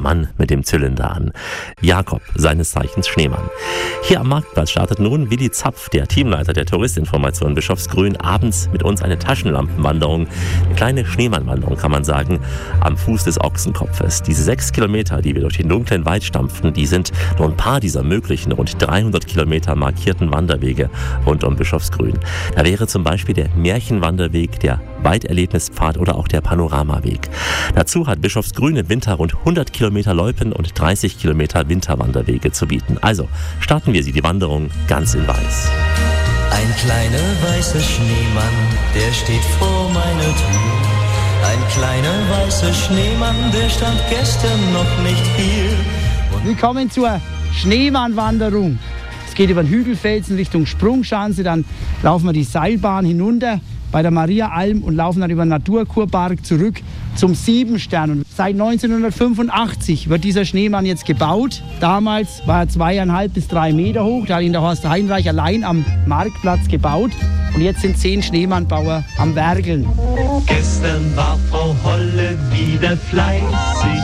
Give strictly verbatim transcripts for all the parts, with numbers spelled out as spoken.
Mann mit dem Zylinder an. Jakob, seines Zeichens Schneemann. Hier am Marktplatz startet nun Willi Zapf, der Teamleiter der Touristinformation Bischofsgrün, abends mit uns eine Taschenlampenwanderung, eine kleine Schneemannwanderung kann man sagen, am Fuß des Ochsenkopfes. Diese sechs Kilometer, die wir durch den dunklen Wald stampften, die sind nur ein paar dieser möglichen rund dreihundert Kilometer markierten Wanderwege rund um Bischofsgrün. Da wäre zum Beispiel der Märchenwanderweg, der Weiterlebnispfad oder auch der Panoramaweg. Dazu hat Bischofsgrün im Winter rund hundert Kilometer Loipen und dreißig Kilometer Winterwanderwege zu bieten. Also starten wir sie, die Wanderung ganz in Weiß. Ein kleiner weißer Schneemann, der steht vor meiner Tür. Ein kleiner weißer Schneemann, der stand gestern noch nicht hier. Und Willkommen zur Schneemannwanderung. Es geht über den Hügelfelsen Richtung Sprungschanze, dann laufen wir die Seilbahn hinunter bei der Mariaalm und laufen dann über den Naturkurpark zurück zum Siebenstern. Und seit neunzehnhundertfünfundachtzig wird dieser Schneemann jetzt gebaut. Damals war er zweieinhalb bis drei Meter hoch. Da hat ihn der Horst Heinreich allein am Marktplatz gebaut. Und jetzt sind zehn Schneemannbauer am Werkeln. Gestern war Frau Holle wieder fleißig.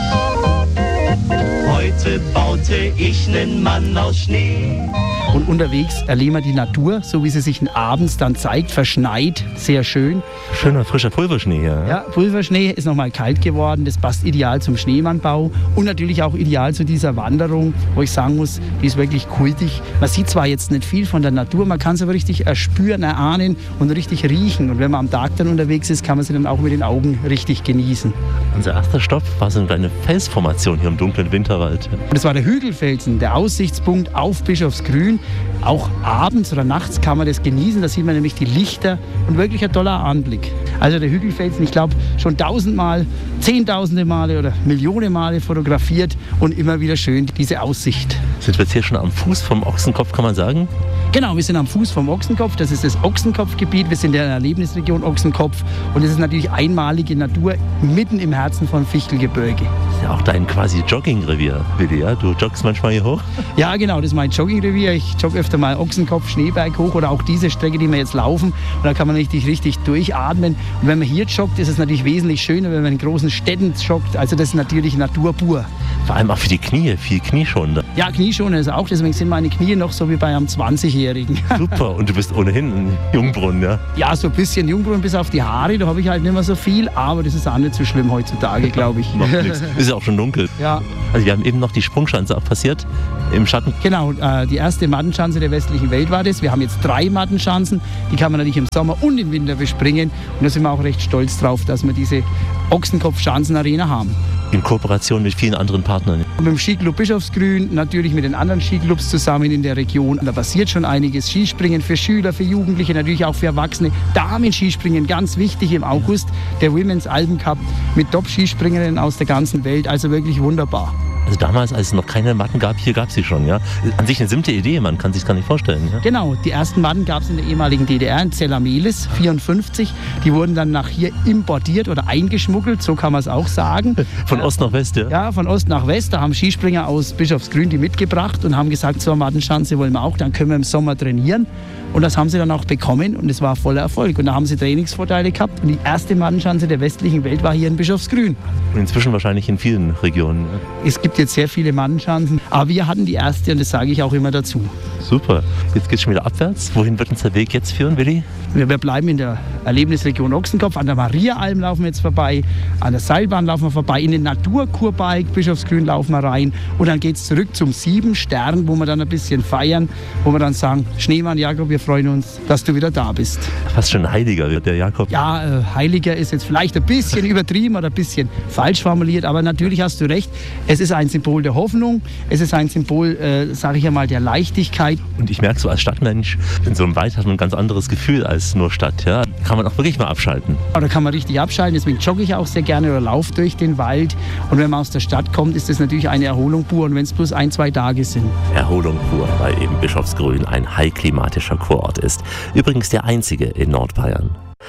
Heute baute ich nen Mann aus Schnee. Und unterwegs erleben wir die Natur, so wie sie sich abends dann zeigt, verschneit, sehr schön. Schöner, frischer Pulverschnee hier. Ja, Pulverschnee ist noch mal kalt geworden, das passt ideal zum Schneemannbau und natürlich auch ideal zu dieser Wanderung, wo ich sagen muss, die ist wirklich kultig. Man sieht zwar jetzt nicht viel von der Natur, man kann es aber richtig erspüren, erahnen und richtig riechen. Und wenn man am Tag dann unterwegs ist, kann man sie dann auch mit den Augen richtig genießen. Unser erster Stopp war so eine Felsformation hier im dunklen Winterwald. Und das war der Hügelfelsen, der Aussichtspunkt auf Bischofsgrün. Auch abends oder nachts kann man das genießen, da sieht man nämlich die Lichter und wirklich ein toller Anblick. Also der Hügelfelsen, ich glaube, schon tausendmal, zehntausende Male oder Millionen Male fotografiert und immer wieder schön diese Aussicht. Sind wir jetzt hier schon am Fuß vom Ochsenkopf, kann man sagen? Genau, wir sind am Fuß vom Ochsenkopf, das ist das Ochsenkopfgebiet, wir sind in der Erlebnisregion Ochsenkopf und es ist natürlich einmalige Natur mitten im Herzen von Fichtelgebirge. Das ist ja auch dein quasi Joggingrevier, Willi, ja? Du joggst manchmal hier hoch? Ja, genau, das ist mein Joggingrevier. Ich jogge öfter mal Ochsenkopf, Schneeberg hoch oder auch diese Strecke, die wir jetzt laufen. Und da kann man richtig, richtig durchatmen. Und wenn man hier joggt, ist es natürlich wesentlich schöner, wenn man in großen Städten joggt. Also das ist natürlich Natur pur. Vor allem auch für die Knie, viel knieschonender. Ja, knieschonender ist auch, deswegen sind meine Knie noch so wie bei einem zwanzigjährigen. Super, und du bist ohnehin ein Jungbrunnen, ja? Ja, so ein bisschen Jungbrunnen bis auf die Haare, da habe ich halt nicht mehr so viel, aber das ist auch nicht so schlimm heutzutage, glaube ich. Macht nichts, ist ja auch schon dunkel. Ja. Also wir haben eben noch die Sprungschanze auch passiert, im Schatten. Genau, äh, die erste Mattenschanze der westlichen Welt war das. Wir haben jetzt drei Mattenschanzen, die kann man natürlich im Sommer und im Winter bespringen. Und da sind wir auch recht stolz drauf, dass wir diese Ochsenkopf-Schanzenarena haben. In Kooperation mit vielen anderen Partnern. Und mit dem Skiclub Bischofsgrün, natürlich mit den anderen Skiclubs zusammen in der Region. Da passiert schon einiges. Skispringen für Schüler, für Jugendliche, natürlich auch für Erwachsene. Damen-Skispringen, ganz wichtig im August. Der Women's Alpen Cup mit Top-Skispringerinnen aus der ganzen Welt. Also wirklich wunderbar. Also damals, als es noch keine Matten gab, hier gab es sie schon, ja? An sich eine simple Idee, man kann sich gar nicht vorstellen, ja? Genau, die ersten Matten gab es in der ehemaligen D D R, in Zellamelis, vierundfünfzig. Die wurden dann nach hier importiert oder eingeschmuggelt, so kann man es auch sagen. Von Ost nach West, ja? Ja, von Ost nach West. Da haben Skispringer aus Bischofsgrün die mitgebracht und haben gesagt, so eine Mattenschanze wollen wir auch, dann können wir im Sommer trainieren. Und das haben sie dann auch bekommen und es war voller Erfolg. Und da haben sie Trainingsvorteile gehabt. Und die erste Mattenschanze der westlichen Welt war hier in Bischofsgrün. Und inzwischen wahrscheinlich in vielen Regionen. Ja? Es gibt jetzt sehr viele Mattenschanzen, aber wir hatten die erste und das sage ich auch immer dazu. Super. Jetzt geht es schon wieder abwärts. Wohin wird uns der Weg jetzt führen, Willi? Wir, wir bleiben in der Erlebnisregion Ochsenkopf. An der Mariaalm laufen wir jetzt vorbei, an der Seilbahn laufen wir vorbei, in den Naturkurpark Bischofsgrün laufen wir rein und dann geht es zurück zum Siebenstern, wo wir dann ein bisschen feiern, wo wir dann sagen, Schneemann, Jakob, wir freuen uns, dass du wieder da bist. Fast schon Heiliger wird der Jakob. Ja, äh, Heiliger ist jetzt vielleicht ein bisschen übertrieben oder ein bisschen falsch formuliert, aber natürlich hast du recht, es ist ein Symbol der Hoffnung, es ist ein Symbol, äh, sage ich einmal, der Leichtigkeit. Und ich merke so als Stadtmensch, in so einem Wald hat man ein ganz anderes Gefühl als nur Stadt. Ja? Kann man auch wirklich mal abschalten. Ja, da kann man richtig abschalten, deswegen jogge ich auch sehr gerne oder laufe durch den Wald. Und wenn man aus der Stadt kommt, ist das natürlich eine Erholung pur und wenn es bloß ein, zwei Tage sind. Erholung pur, weil eben Bischofsgrün ein high-klimatischer Kurort ist. Übrigens der einzige in Nordbayern.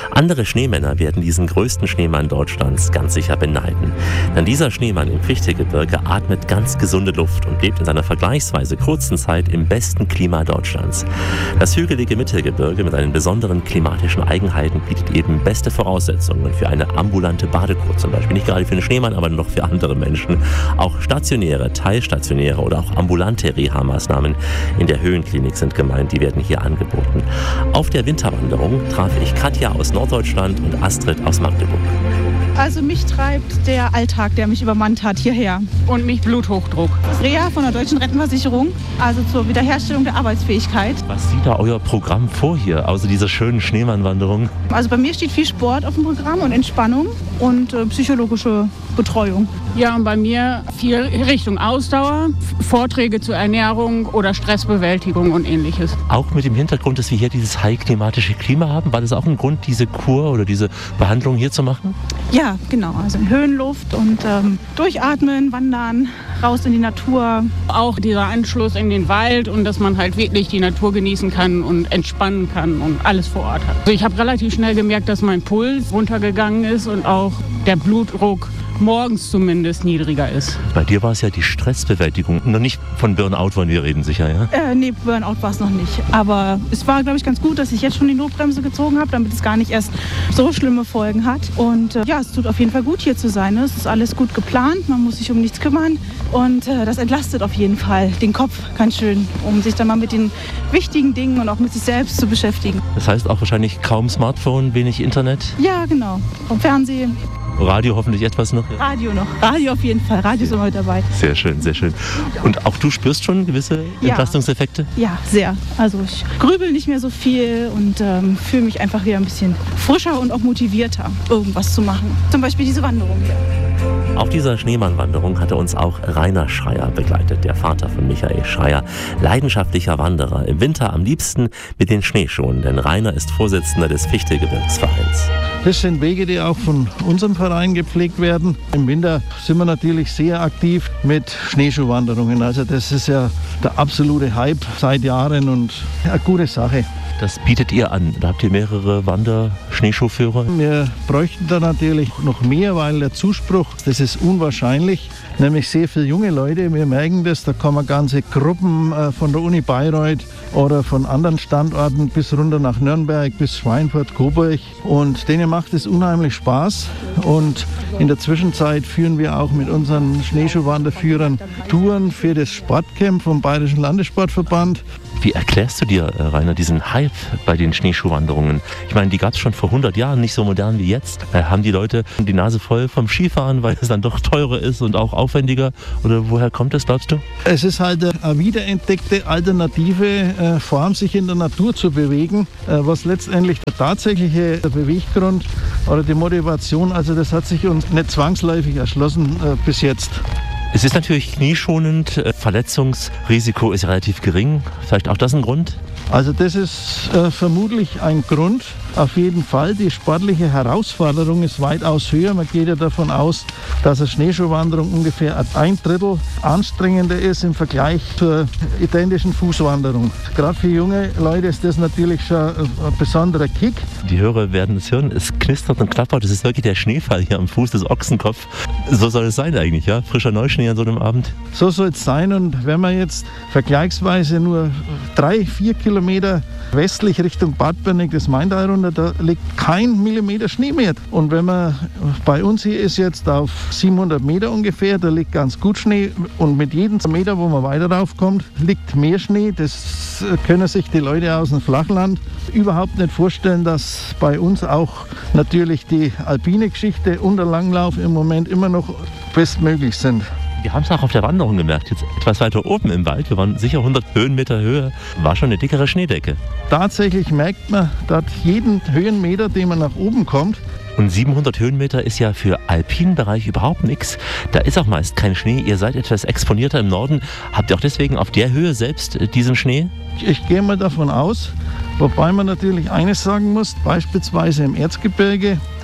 Andere Schneemänner werden diesen größten Schneemann Deutschlands ganz sicher beneiden. Denn dieser Schneemann im Fichtelgebirge atmet ganz gesunde Luft und lebt in seiner vergleichsweise kurzen Zeit im besten Klima Deutschlands. Das hügelige Mittelgebirge mit seinen besonderen klimatischen Eigenheiten bietet eben beste Voraussetzungen für eine ambulante Badekur zum Beispiel. Nicht gerade für den Schneemann, aber noch für andere Menschen. Auch stationäre, teilstationäre oder auch ambulante Reha-Maßnahmen in der Höhenklinik sind gemeint, die werden hier angeboten. Auf der Winterwanderung traf ich Katja aus Norddeutschland und Astrid aus Magdeburg. Also mich treibt der Alltag, der mich übermannt hat, hierher. Und mich Bluthochdruck. Das Reha von der Deutschen Rentenversicherung, also zur Wiederherstellung der Arbeitsfähigkeit. Was sieht da euer Programm vor hier, außer dieser schönen Schneemannwanderung? Also bei mir steht viel Sport auf dem Programm und Entspannung und äh, psychologische Betreuung. Ja, und bei mir viel Richtung Ausdauer, Vorträge zur Ernährung oder Stressbewältigung und Ähnliches. Auch mit dem Hintergrund, dass wir hier dieses high-klimatische Klima haben, war das auch ein Grund, diese Kur oder diese Behandlung hier zu machen? Ja, genau. Also in Höhenluft und ähm, durchatmen, wandern, raus in die Natur. Auch dieser Anschluss in den Wald und dass man halt wirklich die Natur genießen kann und entspannen kann und alles vor Ort hat. Also ich habe relativ schnell gemerkt, dass mein Puls runtergegangen ist und auch der Blutdruck morgens zumindest niedriger ist. Bei dir war es ja die Stressbewältigung. Noch nicht von Burnout wollen wir reden, sicher, ja? Äh, nee, Burnout war es noch nicht. Aber es war, glaube ich, ganz gut, dass ich jetzt schon die Notbremse gezogen habe, damit es gar nicht erst so schlimme Folgen hat. Und äh, ja, es tut auf jeden Fall gut, hier zu sein. Ne? Es ist alles gut geplant, man muss sich um nichts kümmern. Und äh, das entlastet auf jeden Fall den Kopf ganz schön, um sich dann mal mit den wichtigen Dingen und auch mit sich selbst zu beschäftigen. Das heißt auch wahrscheinlich kaum Smartphone, wenig Internet? Ja, genau. Vom Fernsehen. Radio hoffentlich etwas noch? Radio noch. Radio auf jeden Fall. Radio ist immer mit dabei. Sehr schön, sehr schön. Und auch du spürst schon gewisse Ja. Entlastungseffekte? Ja, sehr. Also ich grübel nicht mehr so viel und ähm, fühle mich einfach wieder ein bisschen frischer und auch motivierter, irgendwas zu machen. Zum Beispiel diese Wanderung hier. Auf dieser Schneemannwanderung hatte uns auch Rainer Schreier begleitet, der Vater von Michael Schreier, leidenschaftlicher Wanderer, im Winter am liebsten mit den Schneeschuhen, denn Rainer ist Vorsitzender des Fichtelgebirgsvereins. Das sind Wege, die auch von unserem Verein gepflegt werden. Im Winter sind wir natürlich sehr aktiv mit Schneeschuhwanderungen. Also das ist ja der absolute Hype seit Jahren und eine gute Sache. Das bietet ihr an. Da habt ihr mehrere Wanderschneeschuhführer. Wir bräuchten da natürlich noch mehr, weil der Zuspruch, das ist unwahrscheinlich. Nämlich sehr viele junge Leute, wir merken das, da kommen ganze Gruppen äh, von der Uni Bayreuth oder von anderen Standorten bis runter nach Nürnberg, bis Schweinfurt, Coburg. Und denen macht es unheimlich Spaß. Und in der Zwischenzeit führen wir auch mit unseren Schneeschuhwanderführern Touren für das Sportcamp vom Bayerischen Landessportverband. Wie erklärst du dir, Rainer, diesen Hype bei den Schneeschuhwanderungen? Ich meine, die gab es schon vor hundert Jahren, nicht so modern wie jetzt. Äh, haben die Leute die Nase voll vom Skifahren, weil es dann doch teurer ist und auch aufwendiger? Oder woher kommt das, glaubst du? Es ist halt eine wiederentdeckte alternative äh, Form, sich in der Natur zu bewegen, äh, was letztendlich der tatsächliche der Beweggrund oder die Motivation, also das hat sich uns nicht zwangsläufig erschlossen äh, bis jetzt. Es ist natürlich knieschonend, Verletzungsrisiko ist relativ gering. Vielleicht auch das ein Grund? Also das ist äh, vermutlich ein Grund. Auf jeden Fall, die sportliche Herausforderung ist weitaus höher. Man geht ja davon aus, dass eine Schneeschuhwanderung ungefähr ein Drittel anstrengender ist im Vergleich zur identischen Fußwanderung. Gerade für junge Leute ist das natürlich schon ein besonderer Kick. Die Hörer werden es hören, es knistert und klappert. Das ist wirklich der Schneefall hier am Fuß des Ochsenkopf. So soll es sein eigentlich, ja? Frischer Neuschnee an so einem Abend. So soll es sein. Und wenn man jetzt vergleichsweise nur drei, vier Kilometer westlich Richtung Bad Berneck des Maintal runter, da liegt kein Millimeter Schnee mehr. Und wenn man bei uns hier ist jetzt auf siebenhundert Meter ungefähr, da liegt ganz gut Schnee. Und mit jedem Meter, wo man weiter raufkommt, liegt mehr Schnee. Das können sich die Leute aus dem Flachland überhaupt nicht vorstellen, dass bei uns auch natürlich die alpine Geschichte und der Langlauf im Moment immer noch bestmöglich sind. Wir haben es auch auf der Wanderung gemerkt, jetzt etwas weiter oben im Wald, wir waren sicher hundert Höhenmeter Höhe, war schon eine dickere Schneedecke. Tatsächlich merkt man, dass jeden Höhenmeter, den man nach oben kommt. Und siebenhundert Höhenmeter ist ja für alpinen Bereich überhaupt nichts. Da ist auch meist kein Schnee. Ihr seid etwas exponierter im Norden. Habt ihr auch deswegen auf der Höhe selbst diesen Schnee? Ich gehe mal davon aus, wobei man natürlich eines sagen muss, beispielsweise im Erzgebirge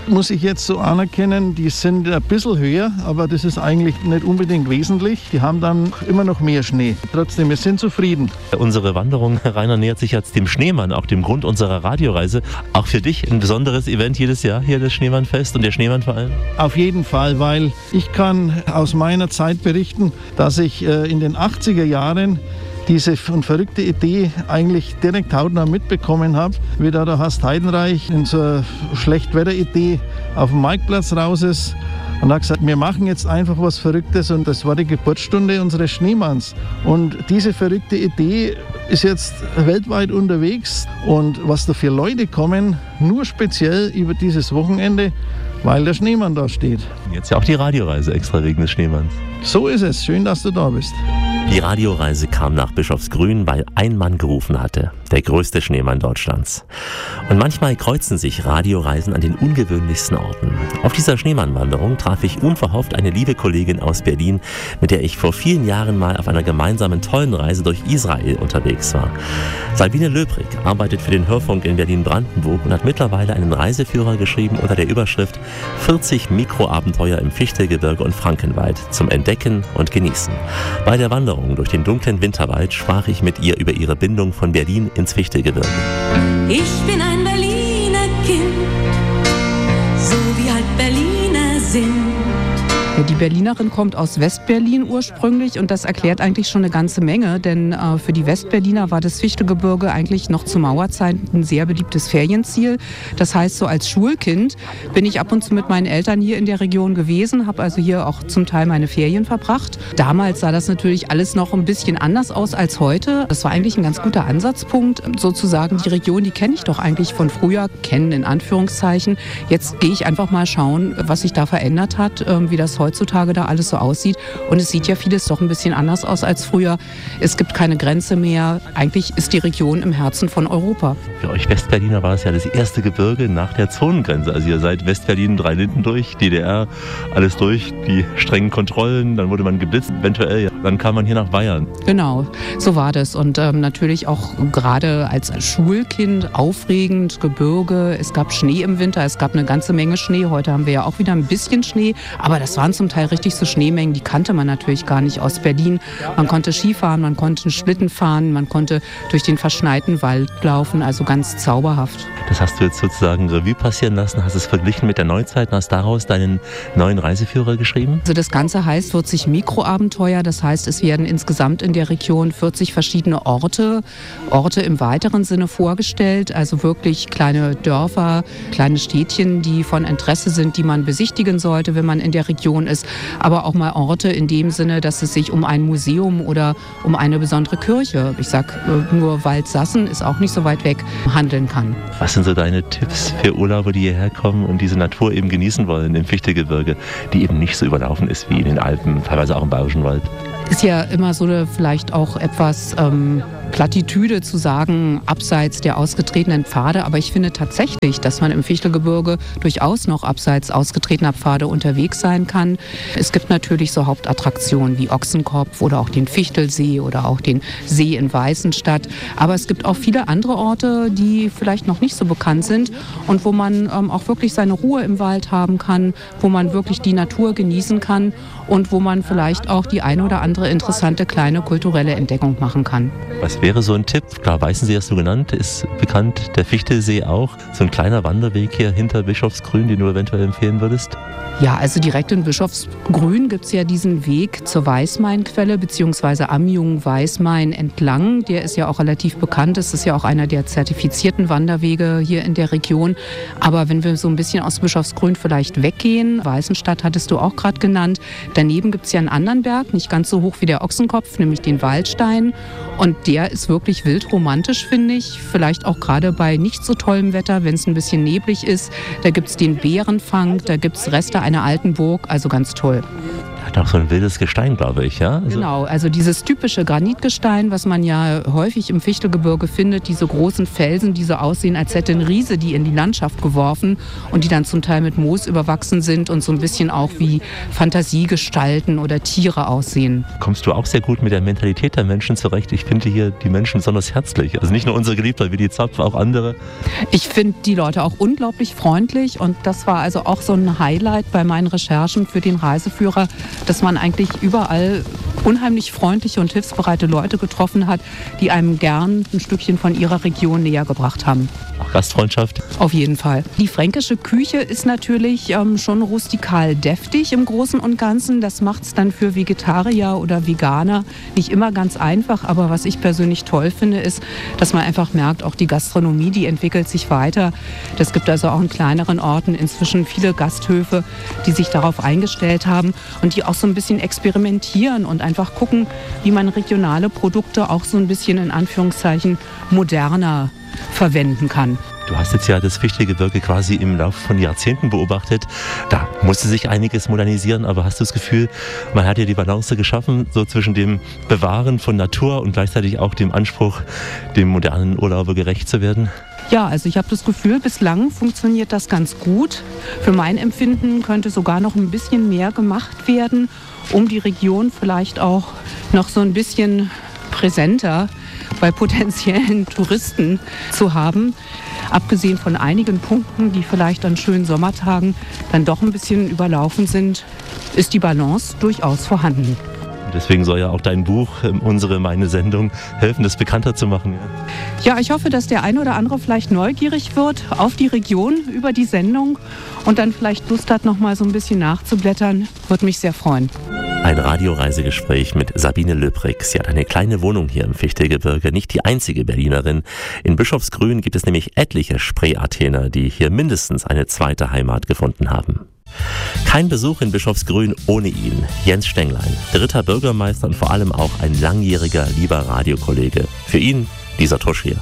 muss ich jetzt so anerkennen, die sind ein bisschen höher, aber das ist eigentlich nicht unbedingt wesentlich. Die haben dann immer noch mehr Schnee. Trotzdem, wir sind zufrieden. Unsere Wanderung, Rainer, nähert sich jetzt dem Schneemann, auch dem Grund unserer Radioreise. Auch für dich ein besonderes Event jedes Jahr, hier das Schneemannfest und der Schneemann vor allem? Auf jeden Fall, weil ich kann aus meiner Zeit berichten, dass ich äh, in den achtziger Jahren diese verrückte Idee eigentlich direkt hautnah mitbekommen habe, wie da der Horst Heidenreich in so eine Schlechtwetter-Idee auf dem Marktplatz raus ist und hat gesagt, wir machen jetzt einfach was Verrücktes, und das war die Geburtsstunde unseres Schneemanns. Und diese verrückte Idee ist jetzt weltweit unterwegs, und was da für Leute kommen, nur speziell über dieses Wochenende, weil der Schneemann da steht. Jetzt ja auch die Radioreise extra wegen des Schneemanns. So ist es. Schön, dass du da bist. Die Radioreise kam nach Bischofsgrün, weil ein Mann gerufen hatte, der größte Schneemann Deutschlands. Und manchmal kreuzen sich Radioreisen an den ungewöhnlichsten Orten. Auf dieser Schneemannwanderung traf ich unverhofft eine liebe Kollegin aus Berlin, mit der ich vor vielen Jahren mal auf einer gemeinsamen tollen Reise durch Israel unterwegs war. Sabine Löbrig arbeitet für den Hörfunk in Berlin-Brandenburg und hat mittlerweile einen Reiseführer geschrieben unter der Überschrift vierzig Mikroabenteuer im Fichtelgebirge und Frankenwald zum Entdecken und Genießen. Bei der Wanderung durch den dunklen Winterwald sprach ich mit ihr über ihre Bindung von Berlin ins Fichtelgebirge. Ich bin ein Berliner Kind, so wie halt Berliner sind. Die Berlinerin kommt aus Westberlin ursprünglich, und das erklärt eigentlich schon eine ganze Menge, denn äh, für die Westberliner war das Fichtelgebirge eigentlich noch zu Mauerzeit ein sehr beliebtes Ferienziel. Das heißt, so als Schulkind bin ich ab und zu mit meinen Eltern hier in der Region gewesen, habe also hier auch zum Teil meine Ferien verbracht. Damals sah das natürlich alles noch ein bisschen anders aus als heute. Das war eigentlich ein ganz guter Ansatzpunkt, sozusagen die Region, die kenne ich doch eigentlich von früher, kennen in Anführungszeichen. Jetzt gehe ich einfach mal schauen, was sich da verändert hat, äh, wie das heutzutage da alles so aussieht. Und es sieht ja vieles doch ein bisschen anders aus als früher. Es gibt keine Grenze mehr. Eigentlich ist die Region im Herzen von Europa. Für euch Westberliner war es ja das erste Gebirge nach der Zonengrenze. Also ihr seid Westberlin, drei Linden durch, D D R, alles durch, die strengen Kontrollen, dann wurde man geblitzt, eventuell, ja. Dann kam man hier nach Bayern. Genau, so war das. Und ähm, natürlich auch gerade als Schulkind aufregend, Gebirge. Es gab Schnee im Winter, es gab eine ganze Menge Schnee. Heute haben wir ja auch wieder ein bisschen Schnee, aber das waren zum Teil richtig so Schneemengen, die kannte man natürlich gar nicht aus Berlin. Man konnte Skifahren, man konnte Schlitten fahren, man konnte durch den verschneiten Wald laufen, also ganz zauberhaft. Das hast du jetzt sozusagen Revue passieren lassen, hast es verglichen mit der Neuzeit und hast daraus deinen neuen Reiseführer geschrieben? Also das Ganze heißt vierzig Mikroabenteuer, das heißt, es werden insgesamt in der Region vierzig verschiedene Orte, Orte im weiteren Sinne vorgestellt, also wirklich kleine Dörfer, kleine Städtchen, die von Interesse sind, die man besichtigen sollte, wenn man in der Region ist, aber auch mal Orte in dem Sinne, dass es sich um ein Museum oder um eine besondere Kirche, ich sag nur Waldsassen, ist auch nicht so weit weg, handeln kann. Was sind so deine Tipps für Urlauber, die hierher kommen und diese Natur eben genießen wollen im Fichtelgebirge, die eben nicht so überlaufen ist wie in den Alpen, teilweise auch im Bayerischen Wald? Ist ja immer so eine vielleicht auch etwas ähm, Plattitüde zu sagen, abseits der ausgetretenen Pfade. Aber ich finde tatsächlich, dass man im Fichtelgebirge durchaus noch abseits ausgetretener Pfade unterwegs sein kann. Es gibt natürlich so Hauptattraktionen wie Ochsenkopf oder auch den Fichtelsee oder auch den See in Weißenstadt. Aber es gibt auch viele andere Orte, die vielleicht noch nicht so bekannt sind und wo man ähm, auch wirklich seine Ruhe im Wald haben kann, wo man wirklich die Natur genießen kann und wo man vielleicht auch die eine oder andere interessante kleine kulturelle Entdeckung machen kann. Was wäre so ein Tipp? Klar, Weißensee hast du genannt, ist bekannt, der Fichtelsee auch. So ein kleiner Wanderweg hier hinter Bischofsgrün, den du eventuell empfehlen würdest? Ja, also direkt in Bischofsgrün gibt es ja diesen Weg zur Weißmainquelle beziehungsweise am Jungen Weißmain entlang. Der ist ja auch relativ bekannt. Das ist ja auch einer der zertifizierten Wanderwege hier in der Region. Aber wenn wir so ein bisschen aus Bischofsgrün vielleicht weggehen, Weißenstadt hattest du auch gerade genannt, daneben gibt es ja einen anderen Berg, nicht ganz so hoch wie der Ochsenkopf, nämlich den Waldstein. Und der ist wirklich wild romantisch, finde ich. Vielleicht auch gerade bei nicht so tollem Wetter, wenn es ein bisschen neblig ist. Da gibt es den Bärenfang, da gibt es Reste einer alten Burg, also ganz toll. Hat auch so ein wildes Gestein, glaube ich, ja? Also genau, also dieses typische Granitgestein, was man ja häufig im Fichtelgebirge findet, diese großen Felsen, die so aussehen, als hätte ein Riese die in die Landschaft geworfen und die dann zum Teil mit Moos überwachsen sind und so ein bisschen auch wie Fantasiegestalten oder Tiere aussehen. Kommst du auch sehr gut mit der Mentalität der Menschen zurecht? Ich finde hier die Menschen besonders herzlich. Also nicht nur unser Geliebter Willi Zapf, auch andere. Ich finde die Leute auch unglaublich freundlich und das war also auch so ein Highlight bei meinen Recherchen für den Reiseführer, dass man eigentlich überall unheimlich freundliche und hilfsbereite Leute getroffen hat, die einem gern ein Stückchen von ihrer Region näher gebracht haben. Auch Gastfreundschaft? Auf jeden Fall. Die fränkische Küche ist natürlich ähm, schon rustikal deftig im Großen und Ganzen. Das macht es dann für Vegetarier oder Veganer nicht immer ganz einfach. Aber was ich persönlich toll finde, ist, dass man einfach merkt, auch die Gastronomie, die entwickelt sich weiter. Es gibt also auch in kleineren Orten inzwischen viele Gasthöfe, die sich darauf eingestellt haben und die auch so ein bisschen experimentieren und einfach gucken, wie man regionale Produkte auch so ein bisschen in Anführungszeichen moderner verwenden kann. Du hast jetzt ja das Fichtelgebirge quasi im Laufe von Jahrzehnten beobachtet. Da musste sich einiges modernisieren, aber hast du das Gefühl, man hat ja die Balance geschaffen, so zwischen dem Bewahren von Natur und gleichzeitig auch dem Anspruch, dem modernen Urlauber gerecht zu werden? Ja, also ich habe das Gefühl, bislang funktioniert das ganz gut. Für mein Empfinden könnte sogar noch ein bisschen mehr gemacht werden, um die Region vielleicht auch noch so ein bisschen präsenter bei potenziellen Touristen zu haben. Abgesehen von einigen Punkten, die vielleicht an schönen Sommertagen dann doch ein bisschen überlaufen sind, ist die Balance durchaus vorhanden. Deswegen soll ja auch dein Buch, unsere, meine Sendung, helfen, das bekannter zu machen. Ja, ja, ich hoffe, dass der eine oder andere vielleicht neugierig wird auf die Region über die Sendung und dann vielleicht Lust hat, noch mal so ein bisschen nachzublättern. Würde mich sehr freuen. Ein Radioreisegespräch mit Sabine Löbrig. Sie hat eine kleine Wohnung hier im Fichtelgebirge, nicht die einzige Berlinerin. In Bischofsgrün gibt es nämlich etliche Spree-Athener, die hier mindestens eine zweite Heimat gefunden haben. Kein Besuch in Bischofsgrün ohne ihn. Jens Stenglein, dritter Bürgermeister und vor allem auch ein langjähriger, lieber Radiokollege. Für ihn dieser Tusch hier.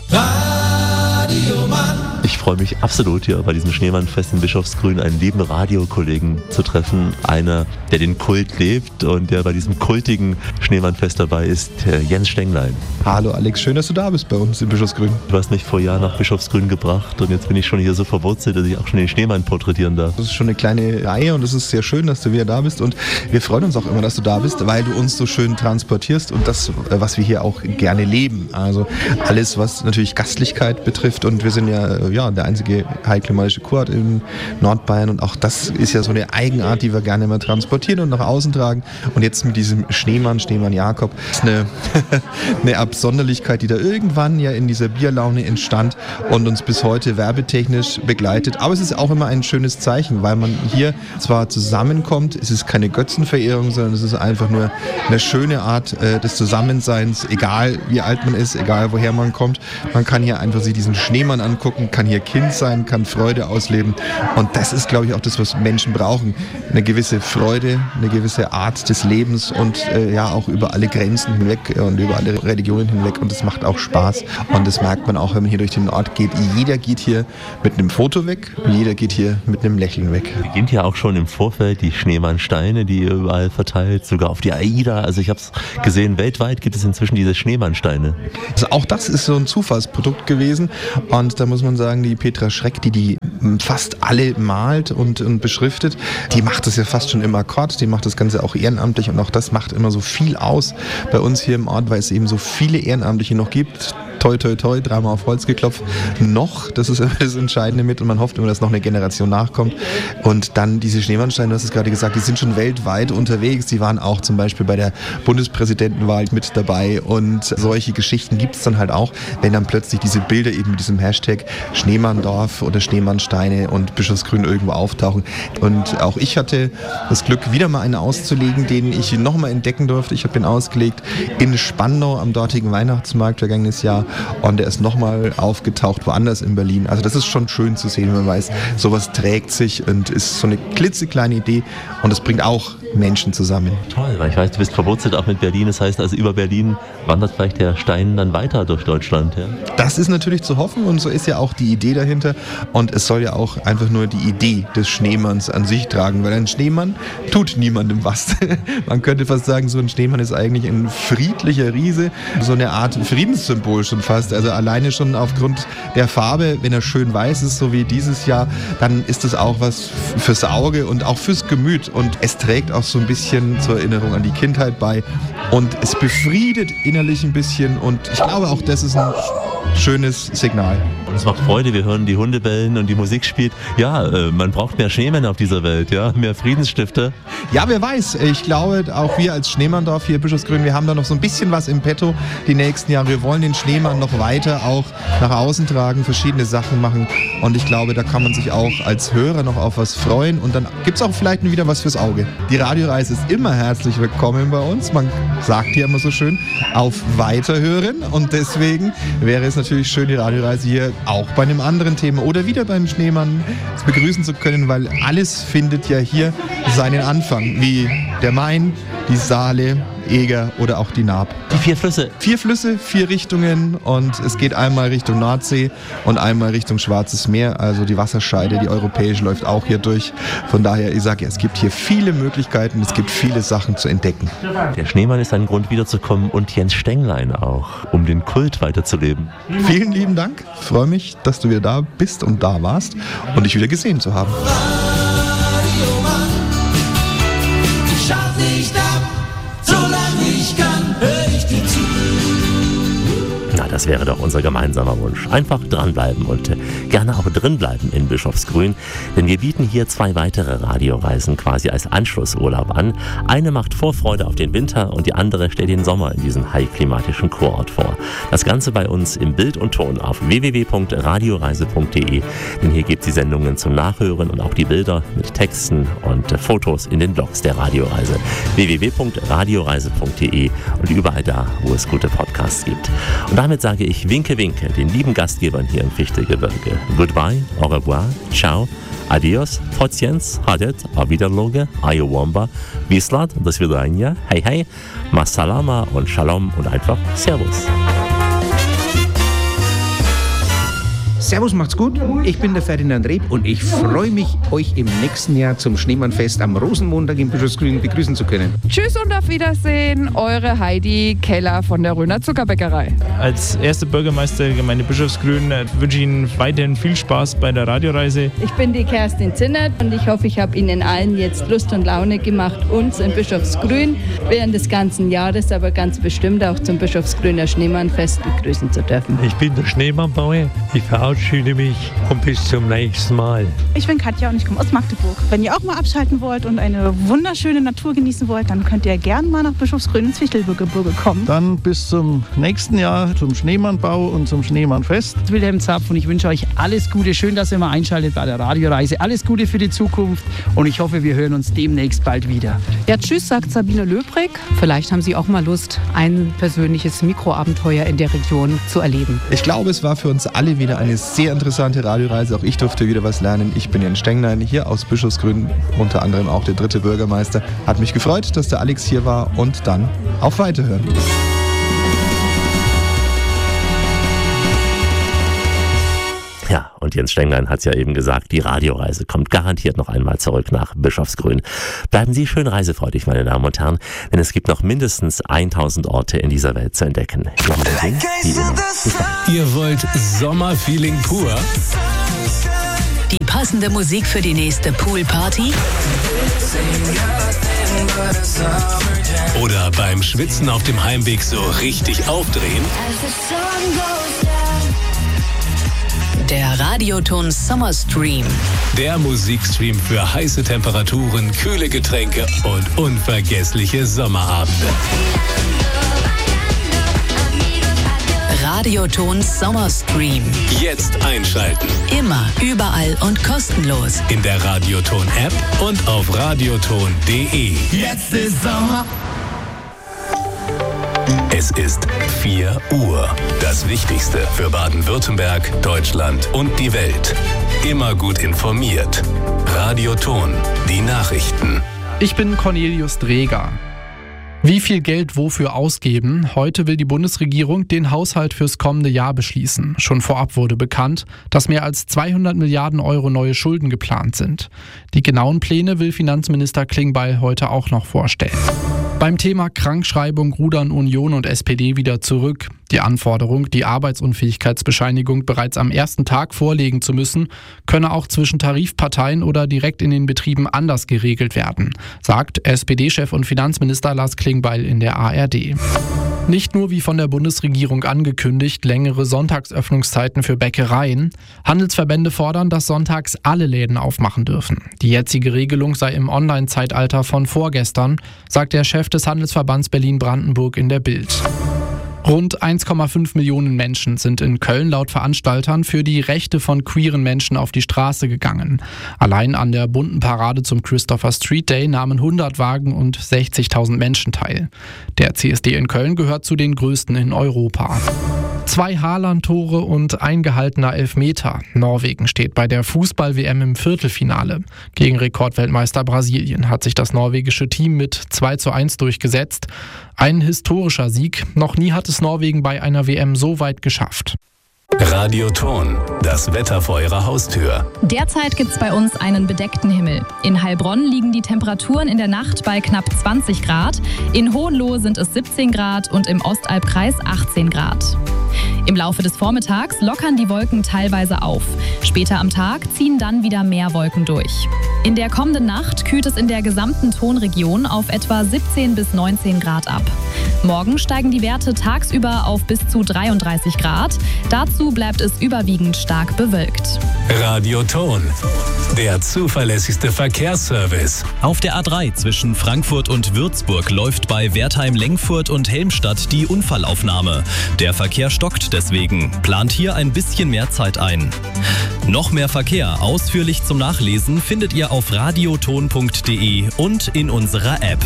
Ich freue mich absolut, hier bei diesem Schneemannfest in Bischofsgrün einen lieben Radiokollegen zu treffen. Einer, der den Kult lebt und der bei diesem kultigen Schneemannfest dabei ist, Jens Stenglein. Hallo Alex, schön, dass du da bist bei uns in Bischofsgrün. Du hast mich vor Jahren nach Bischofsgrün gebracht und jetzt bin ich schon hier so verwurzelt, dass ich auch schon den Schneemann porträtieren darf. Das ist schon eine kleine Reihe und es ist sehr schön, dass du wieder da bist und wir freuen uns auch immer, dass du da bist, weil du uns so schön transportierst und das, was wir hier auch gerne leben. Also alles, was natürlich Gastlichkeit betrifft und wir sind ja, ja der einzige heilklimatische Kurort in Nordbayern und auch das ist ja so eine Eigenart, die wir gerne mal transportieren und nach außen tragen und jetzt mit diesem Schneemann, Schneemann Jakob, ist eine, eine Absonderlichkeit, die da irgendwann ja in dieser Bierlaune entstand und uns bis heute werbetechnisch begleitet, aber es ist auch immer ein schönes Zeichen, weil man hier zwar zusammenkommt, es ist keine Götzenverehrung, sondern es ist einfach nur eine schöne Art äh, des Zusammenseins, egal wie alt man ist, egal woher man kommt, man kann hier einfach sich diesen Schneemann angucken, kann hier Kind sein, kann Freude ausleben und das ist, glaube ich, auch das, was Menschen brauchen. Eine gewisse Freude, eine gewisse Art des Lebens und äh, ja auch über alle Grenzen hinweg und über alle Religionen hinweg und das macht auch Spaß und das merkt man auch, wenn man hier durch den Ort geht. Jeder geht hier mit einem Foto weg, jeder geht hier mit einem Lächeln weg. Beginnt ja auch schon im Vorfeld die Schneemannsteine, die überall verteilt, sogar auf die AIDA. Also ich habe es gesehen, weltweit gibt es inzwischen diese Schneemannsteine. Also auch das ist so ein Zufallsprodukt gewesen und da muss man sagen, die Petra Schreck, die die fast alle malt und, und beschriftet, die macht das ja fast schon im Akkord, die macht das Ganze auch ehrenamtlich und auch das macht immer so viel aus bei uns hier im Ort, weil es eben so viele Ehrenamtliche noch gibt. Toi, toi, toi, dreimal auf Holz geklopft. Noch, das ist immer das Entscheidende mit und man hofft immer, dass noch eine Generation nachkommt. Und dann diese Schneemannsteine, du hast es gerade gesagt, die sind schon weltweit unterwegs. Die waren auch zum Beispiel bei der Bundespräsidentenwahl mit dabei und solche Geschichten gibt es dann halt auch, wenn dann plötzlich diese Bilder eben mit diesem Hashtag Schneemanndorf oder Schneemannsteine und Bischofsgrün irgendwo auftauchen. Und auch ich hatte das Glück, wieder mal einen auszulegen, den ich nochmal entdecken durfte. Ich habe den ausgelegt in Spandau am dortigen Weihnachtsmarkt vergangenes Jahr. Und er ist nochmal aufgetaucht woanders in Berlin. Also das ist schon schön zu sehen, wenn man weiß, sowas trägt sich und ist so eine klitzekleine Idee und es bringt auch Menschen zusammen. Toll, weil ich weiß, du bist verwurzelt auch mit Berlin. Das heißt also, über Berlin wandert vielleicht der Stein dann weiter durch Deutschland. Ja? Das ist natürlich zu hoffen und so ist ja auch die Idee dahinter. Und es soll ja auch einfach nur die Idee des Schneemanns an sich tragen, weil ein Schneemann tut niemandem was. Man könnte fast sagen, so ein Schneemann ist eigentlich ein friedlicher Riese, so eine Art Friedenssymbol schon fast. Also alleine schon aufgrund der Farbe, wenn er schön weiß ist, so wie dieses Jahr, dann ist das auch was fürs Auge und auch fürs Gemüt. Und es trägt auch so ein bisschen zur Erinnerung an die Kindheit bei und es befriedet innerlich ein bisschen und ich glaube auch, das ist ein schönes Signal. Und es macht Freude, wir hören die Hunde bellen und die Musik spielt. Ja, äh, man braucht mehr Schneemänner auf dieser Welt, ja, mehr Friedensstifter. Ja, wer weiß, ich glaube, auch wir als Schneemanndorf hier Bischofsgrün, wir haben da noch so ein bisschen was im Petto die nächsten Jahre. Wir wollen den Schneemann noch weiter auch nach außen tragen, verschiedene Sachen machen und ich glaube, da kann man sich auch als Hörer noch auf was freuen und dann gibt es auch vielleicht wieder was fürs Auge. Die Radioreise ist immer herzlich willkommen bei uns. Man sagt hier immer so schön, auf Weiterhören und deswegen wäre es natürlich schön, die Radioreise hier auch bei einem anderen Thema oder wieder beim Schneemann begrüßen zu können, weil alles findet ja hier seinen Anfang, wie der Main, die Saale, Eger oder auch die Naab. Die vier Flüsse. Vier Flüsse, vier Richtungen und es geht einmal Richtung Nordsee und einmal Richtung Schwarzes Meer. Also die Wasserscheide, die europäische, läuft auch hier durch. Von daher, ich sage ja, es gibt hier viele Möglichkeiten, es gibt viele Sachen zu entdecken. Der Schneemann ist ein Grund wiederzukommen und Jens Stenglein auch, um den Kult weiterzuleben. Vielen lieben Dank. Ich freue mich, dass du wieder da bist und da warst und dich wieder gesehen zu haben. Ich schaff nicht ab, solange ich kann, hör ich dir zu. Na, das wäre doch unser gemeinsamer Wunsch. Einfach dranbleiben und äh, gerne auch drinbleiben in Bischofsgrün, denn wir bieten hier zwei weitere Radioreisen quasi als Anschlussurlaub an. Eine macht Vorfreude auf den Winter und die andere stellt den Sommer in diesem high-klimatischen Kurort vor. Das Ganze bei uns im Bild und Ton auf w w w punkt radioreise punkt d e, denn hier gibt es die Sendungen zum Nachhören und auch die Bilder mit Texten und äh, Fotos in den Blogs der Radioreise. w w w punkt radioreise punkt d e und überall da, wo es gute Podcasts gibt. Und damit sage ich Winke Winke den lieben Gastgebern hier im Fichtelgebirge. Goodbye, au revoir, ciao, adios, Potjens, Hadet, auf Wiederloge, Ayowamba, Wislat, do svidania, hey hey, Masalama und Shalom und einfach Servus. Servus, macht's gut. Ich bin der Ferdinand Reb und ich freue mich, euch im nächsten Jahr zum Schneemannfest am Rosenmontag in Bischofsgrün begrüßen zu können. Tschüss und auf Wiedersehen, eure Heidi Keller von der Röner Zuckerbäckerei. Als erster Bürgermeister der Gemeinde Bischofsgrün wünsche ich Ihnen weiterhin viel Spaß bei der Radioreise. Ich bin die Kerstin Zinnert und ich hoffe, ich habe Ihnen allen jetzt Lust und Laune gemacht, uns in Bischofsgrün während des ganzen Jahres, aber ganz bestimmt auch zum Bischofsgrüner Schneemannfest begrüßen zu dürfen. Ich bin der Schneemannbauer. Ich verabschiede mich und bis zum nächsten Mal. Ich bin Katja und ich komme aus Magdeburg. Wenn ihr auch mal abschalten wollt und eine wunderschöne Natur genießen wollt, dann könnt ihr gerne mal nach Bischofsgrün ins Fichtelgebirge kommen. Dann bis zum nächsten Jahr zum Schneemannbau und zum Schneemannfest. Wilhelm Zapf und ich wünsche euch alles Gute. Schön, dass ihr mal einschaltet bei der Radioreise. Alles Gute für die Zukunft und ich hoffe, wir hören uns demnächst bald wieder. Ja, tschüss, sagt Sabine Löbrig. Vielleicht haben Sie auch mal Lust, ein persönliches Mikroabenteuer in der Region zu erleben. Ich glaube, es war für uns alle wieder eine sehr interessante Radioreise. Auch ich durfte wieder was lernen. Ich bin Jens Stenglein, hier aus Bischofsgrün, unter anderem auch der dritte Bürgermeister. Hat mich gefreut, dass der Alex hier war und dann auf Weiterhören. Ja, und Jens Stenglein hat es ja eben gesagt, die Radioreise kommt garantiert noch einmal zurück nach Bischofsgrün. Bleiben Sie schön reisefreudig, meine Damen und Herren, denn es gibt noch mindestens tausend Orte in dieser Welt zu entdecken. Ihr wollt Sommerfeeling pur? Die passende Musik für die nächste Poolparty? Oder beim Schwitzen auf dem Heimweg so richtig aufdrehen? Der Radioton Summer Stream. Der Musikstream für heiße Temperaturen, kühle Getränke und unvergessliche Sommerabende. Radioton Summer Stream. Jetzt einschalten. Immer, überall und kostenlos. In der Radioton-App und auf radioton punkt d e. Jetzt ist Sommer. Es ist vier Uhr. Das Wichtigste für Baden-Württemberg, Deutschland und die Welt. Immer gut informiert. Radioton. Die Nachrichten. Ich bin Cornelius Dreger. Wie viel Geld wofür ausgeben? Heute will die Bundesregierung den Haushalt fürs kommende Jahr beschließen. Schon vorab wurde bekannt, dass mehr als zweihundert Milliarden Euro neue Schulden geplant sind. Die genauen Pläne will Finanzminister Klingbeil heute auch noch vorstellen. Beim Thema Krankschreibung rudern Union und S P D wieder zurück. Die Anforderung, die Arbeitsunfähigkeitsbescheinigung bereits am ersten Tag vorlegen zu müssen, könne auch zwischen Tarifparteien oder direkt in den Betrieben anders geregelt werden, sagt S P D-Chef und Finanzminister Lars Klingbeil in der A R D. Nicht nur wie von der Bundesregierung angekündigt, längere Sonntagsöffnungszeiten für Bäckereien. Handelsverbände fordern, dass sonntags alle Läden aufmachen dürfen. Die jetzige Regelung sei im Online-Zeitalter von vorgestern, sagt der Chef des Handelsverbands Berlin-Brandenburg in der Bild. Rund eins Komma fünf Millionen Menschen sind in Köln laut Veranstaltern für die Rechte von queeren Menschen auf die Straße gegangen. Allein an der bunten Parade zum Christopher Street Day nahmen hundert Wagen und sechzigtausend Menschen teil. Der C S D in Köln gehört zu den größten in Europa. Zwei Haaland-Tore und ein gehaltener Elfmeter. Norwegen steht bei der Fußball-W M im Viertelfinale. Gegen Rekordweltmeister Brasilien hat sich das norwegische Team mit zwei zu eins durchgesetzt. Ein historischer Sieg. Noch nie hat es Norwegen bei einer W M so weit geschafft. Radioton, das Wetter vor Ihrer Haustür. Derzeit gibt es bei uns einen bedeckten Himmel. In Heilbronn liegen die Temperaturen in der Nacht bei knapp zwanzig Grad. In Hohenlohe sind es siebzehn Grad und im Ostalbkreis achtzehn Grad. Im Laufe des Vormittags lockern die Wolken teilweise auf. Später am Tag ziehen dann wieder mehr Wolken durch. In der kommenden Nacht kühlt es in der gesamten Tonregion auf etwa siebzehn bis neunzehn Grad ab. Morgen steigen die Werte tagsüber auf bis zu dreiunddreißig Grad. Dazu bleibt es überwiegend stark bewölkt. Radioton, der zuverlässigste Verkehrsservice. Auf der A drei zwischen Frankfurt und Würzburg läuft bei Wertheim-Lengfurt und Helmstadt die Unfallaufnahme. Der Verkehr stockt deswegen. Plant hier ein bisschen mehr Zeit ein. Noch mehr Verkehr ausführlich zum Nachlesen findet ihr auf radioton punkt de und in unserer App.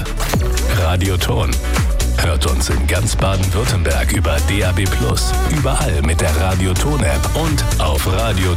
Radioton. Hört uns in ganz Baden-Württemberg über D A B plus, überall mit der Radioton-App und auf radioton